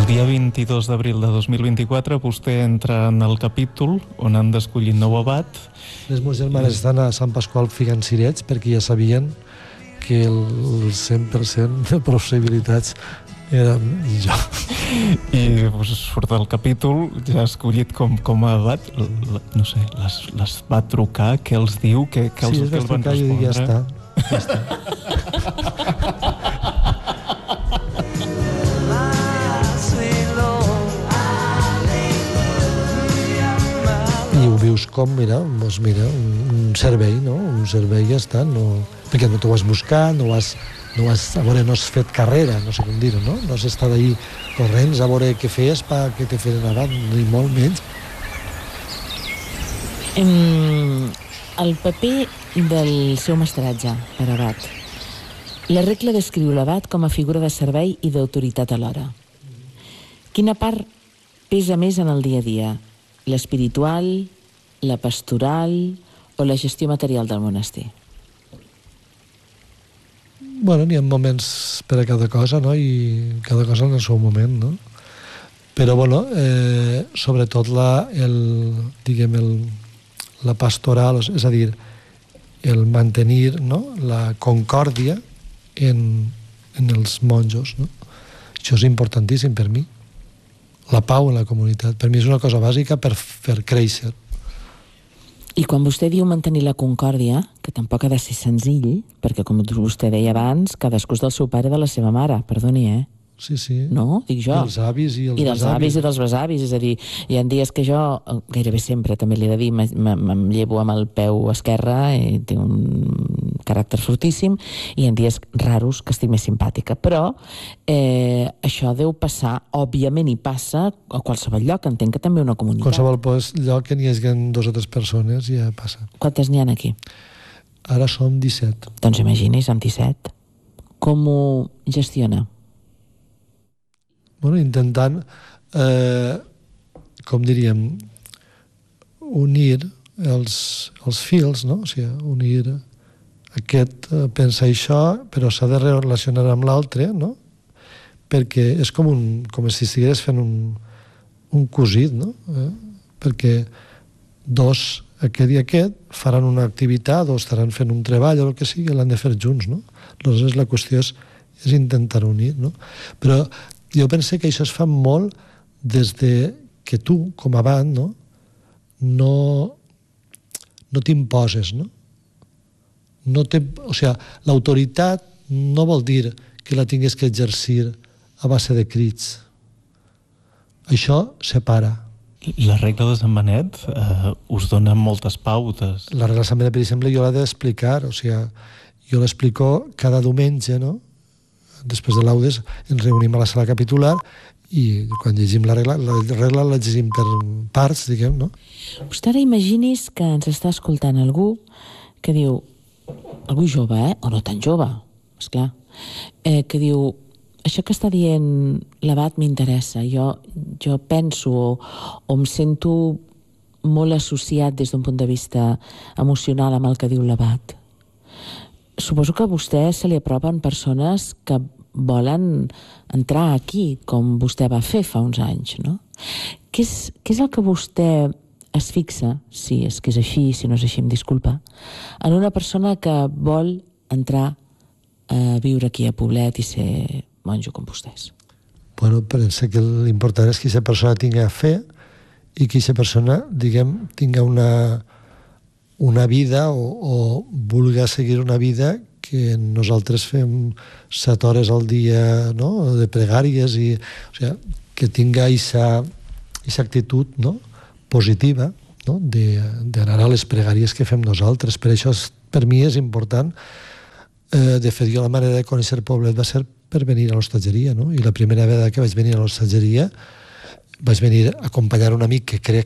dia 22 d'abril de 2024 vostè entra en el capítol on han d'escollir nou abat. Les meves germanes estan a Sant Pasqual ficant cirets perquè ja sabien que el 100% de possibilitats era jo. I surt del capítol ja escollit com a abat. No sé, les va trucar, què els diu, què els van respondre? Sí, jo ja està. I ho vius com, mira, un servei, no? Un servei ja està, no... Perquè no t'ho has buscat, no has fet carrera, no sé com dir-ho, no? No has estat ahí corrents a veure què feies perquè te feren abat, ni molt menys. El paper del seu mestratge per abat. La regla descriu l'abat com a figura de servei i d'autoritat alhora. Quina part pesa més en el dia a dia? L'espiritual, la pastoral o la gestió material del monestir? Bueno, n'hi ha moments per a cada cosa, no? I cada cosa en el seu moment, no? Però, bueno, sobretot la pastoral, és a dir, el mantenir, no?, la concòrdia en els monjos, no? Això és importantíssim per mi. La pau en la comunitat. Per mi és una cosa bàsica per créixer. I quan vostè diu mantenir la concòrdia, que tampoc ha de ser senzill, perquè com vostè deia abans, cadascú és del seu pare i de la seva mare, perdoni, Sí, sí. No? Dic jo. I dels avis i els besavis. I dels avis i dels besavis, és a dir, hi ha dies que jo, gairebé sempre, també li he de dir, me'n llevo amb el peu esquerre, i té un caràcter fortíssim, i hi ha dies raros que estic més simpàtica. Però això deu passar, òbviament hi passa a qualsevol lloc, entenc que també una comunitat. Qualsevol lloc que n'hi hagi 2 o 3 persones ja passa. Quantes n'hi ha aquí? Ara som 17. Doncs imagini's, amb 17. Com ho gestiona? Bueno, intentant, com diríem, unir els fils, no? O sigui, unir aquest pensa això, però s'ha de relacionar amb l'altre, no? Perquè és com si estigués fent un cosit, no? Perquè 2, aquest i aquest, faran una activitat o estaran fent un treball o el que sigui, l'han de fer junts, no? Aleshores la qüestió és intentar unir, no? Però jo penso que això es fa molt des de que tu, com a abat, no t'imposes, no? O sigui, l'autoritat no vol dir que la tinguis que exercir a base de crits. Això separa. La regla de Sant Benet us dona moltes pautes. La regla de Sant Benet, per exemple, jo l'he d'explicar, o sigui, jo l'explico cada diumenge, no? Després de laudes ens reunim a la sala capitular i quan llegim la regla la llegim per parts, diguem, no? Vostè ara imagini's que ens està escoltant algú que diu, algú jove, o no tan jove, esclar, que diu, això que està dient l'abat m'interessa, jo penso o em sento molt associat des d'un punt de vista emocional amb el que diu l'abat. Suposo que a vostè se li apropen persones que volen entrar aquí, com vostè va fer fa uns anys, no? Què és el que vostè es fixa, si és que és així, si no és així, em disculpa, en una persona que vol entrar a viure aquí a Poblet i ser monjo com vostès? Bueno, penso que l'important és que aquesta persona tingui fe i que aquesta persona, diguem, tingui una vida o vulgui seguir una vida que nosaltres fem 7 hores al dia, no?, de pregàries, o sigui, que tingui aquesta actitud, no?, positiva, no?, d'anar a les pregàries que fem nosaltres. Per això per mi és important. De fet, jo la manera de conèixer Poblet va ser per venir a l'hostatgeria, no? I la primera vegada que vaig venir a l'hostatgeria vaig venir a acompanyar un amic que crec